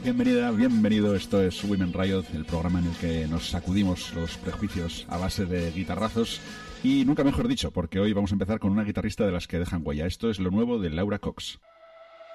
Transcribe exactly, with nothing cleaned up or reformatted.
Bienvenida, bienvenido. Esto es Women Riot, el programa en el que nos sacudimos los prejuicios a base de guitarrazos. Y nunca mejor dicho, porque hoy vamos a empezar con una guitarrista de las que dejan huella. Esto es lo nuevo de Laura Cox.